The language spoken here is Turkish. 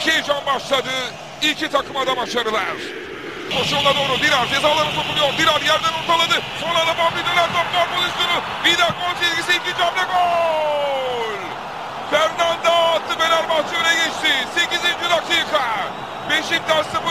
Büyük heyecan başladı. İki takıma da başarılar. Koşuğuna doğru Dirar cezalarına sokuluyor. Dirar yerden ortaladı. Sonra da Bambi döner top gol pozisyonu. Vida gol çizgisi, ikinci hamle gol. Fernanda attı, Fenerbahçe öne geçti. 8. dakika. Beşiktaş 0,